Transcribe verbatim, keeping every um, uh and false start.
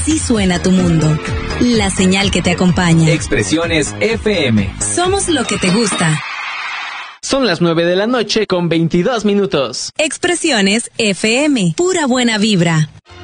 Así suena tu mundo. La señal que te acompaña. Expresiones F M. Somos lo que te gusta. Son las nueve de la noche con veintidós minutos. Expresiones F M. Pura buena vibra.